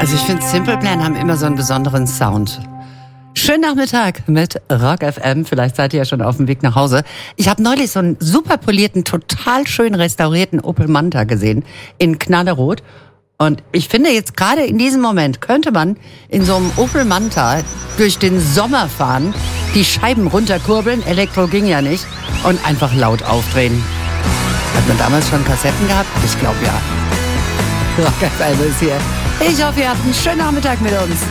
Also ich finde, Simple Plan haben immer so einen besonderen Sound. Schönen Nachmittag mit Rock FM. Vielleicht seid ihr ja schon auf dem Weg nach Hause. Ich habe neulich so einen super polierten, total schön restaurierten Opel Manta gesehen in Knallerot. Und ich finde jetzt gerade in diesem Moment könnte man in so einem Opel Manta durch den Sommer fahren, die Scheiben runterkurbeln, Elektro ging ja nicht, und einfach laut aufdrehen. Hat man damals schon Kassetten gehabt? Ich glaube ja. Rock FM ist hier. Ich hoffe, ihr habt einen schönen Nachmittag mit uns.